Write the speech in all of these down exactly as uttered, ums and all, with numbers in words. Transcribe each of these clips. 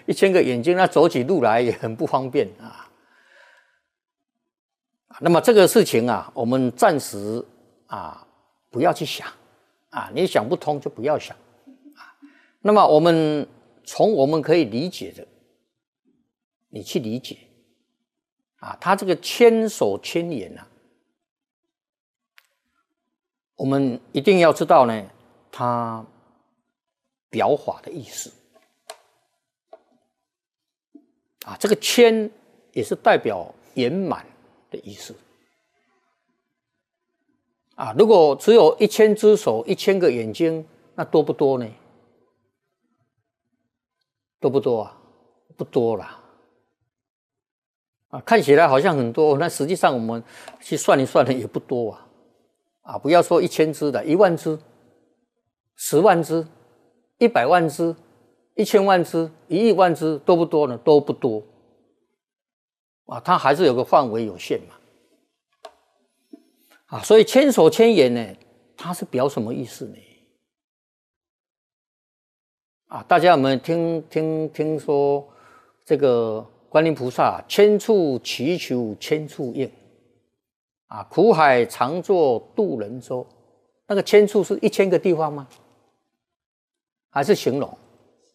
一千个眼睛，那走起路来也很不方便啊。那么这个事情啊，我们暂时啊不要去想啊，你想不通就不要想啊。那么我们从我们可以理解的，你去理解啊，他这个千手千眼啊，我们一定要知道呢，他表法的意思啊，这个千也是代表圆满的意思啊。如果只有一千只手、一千个眼睛，那多不多呢？多不多啊？不多啦。啊，看起来好像很多，那实际上我们去算一算呢，也不多啊。啊，不要说一千只的，一万只、十万只、一百万只、一千万只、一亿万只，多不多呢？都不多。啊，它还是有个范围有限嘛。啊，所以千手千眼呢，它是表什么意思呢？啊，大家有没有听听听说这个观音菩萨千处祈求千处应？啊，苦海常作渡人舟，那个千处是一千个地方吗？还是形容？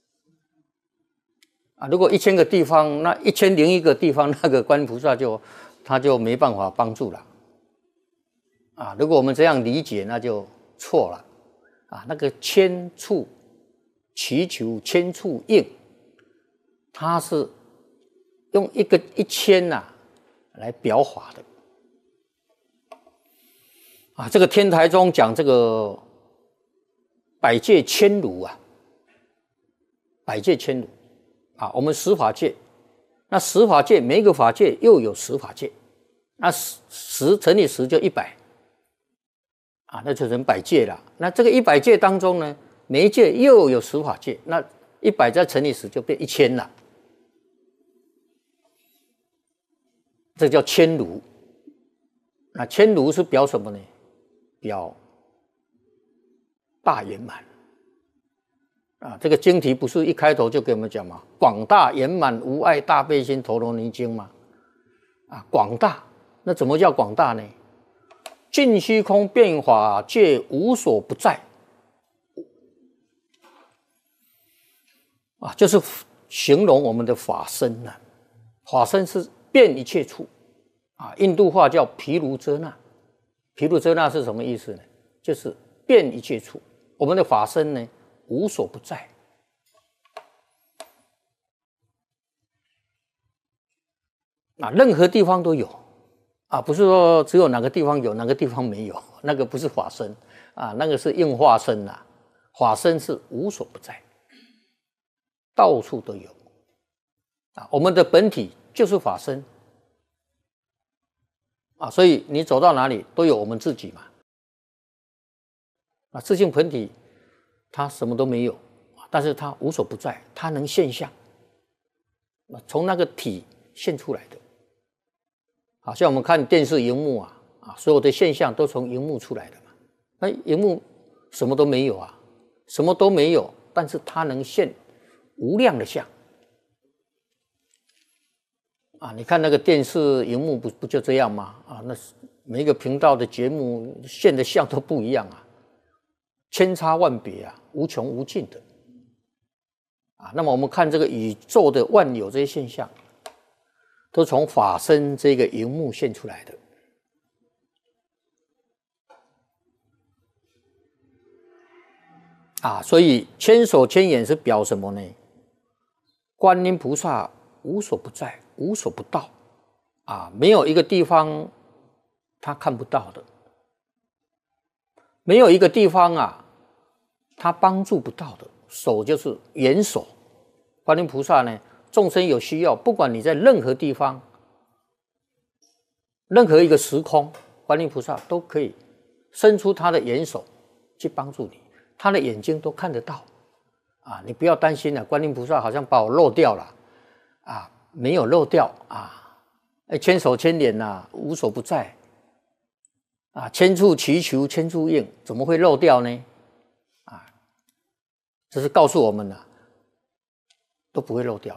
啊，如果一千个地方，那一千零一个地方，那个观音菩萨就他就没办法帮助了。啊，如果我们这样理解，那就错了。啊，那个千处祈求千处应，它是用一个一千呐、啊、来表法的。啊，这个天台宗讲这个百界千如啊，百界千如啊，我们十法界，那十法界每一个法界又有十法界，那十十乘以十就一百啊，那就成百界了。那这个一百界当中呢，每一界又有十法界，那一百再乘以十就变一千了，这叫千如。那千如是表什么呢？表大圆满啊！这个经题不是一开头就给我们讲嘛？广大圆满无碍大悲心陀罗尼经嘛？啊，广大，那怎么叫广大呢？尽虚空变法界无所不在啊，就是形容我们的法身呐、啊。法身是遍一切处啊，印度话叫毗卢遮那。毗卢遮那是什么意思呢？就是遍一切处。我们的法身呢，无所不在。啊，任何地方都有啊，不是说只有哪个地方有，哪个地方没有，那个不是法身啊，那个是应化身呐、啊。法身是无所不在，到处都有啊。我们的本体就是法身。啊，所以你走到哪里都有我们自己嘛。啊，自性本体它什么都没有，但是它无所不在，它能现象，从那个体现出来的。好像我们看电视荧幕啊，啊，所有的现象都从荧幕出来的嘛。那荧幕什么都没有啊，什么都没有，但是它能现无量的相。啊，你看那个电视荧幕不不就这样吗？啊，那每一个频道的节目现的相都不一样啊，千差万别啊，无穷无尽的。啊，那么我们看这个宇宙的万有这些现象，都从法身这个荧幕现出来的。啊，所以千手千眼是表什么呢？观音菩萨无所不在，无所不到啊，没有一个地方他看不到的，没有一个地方啊他帮助不到的。手就是援手，观音菩萨呢，众生有需要，不管你在任何地方，任何一个时空，观音菩萨都可以伸出他的援手去帮助你，他的眼睛都看得到啊，你不要担心了，观音菩萨好像把我漏掉了啊，没有漏掉啊，千手千眼呐，无所不在啊，千处祈求千处应，怎么会漏掉呢？啊，这是告诉我们了，都不会漏掉。